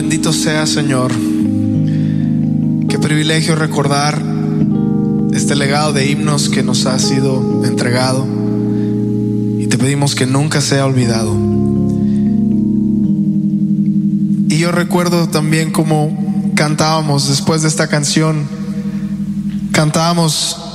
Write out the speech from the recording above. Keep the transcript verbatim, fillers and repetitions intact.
bendito sea, Señor. Qué privilegio recordar este legado de himnos que nos ha sido entregado, y te pedimos que nunca sea olvidado. Y yo recuerdo también cómo cantábamos después de esta canción, cantábamos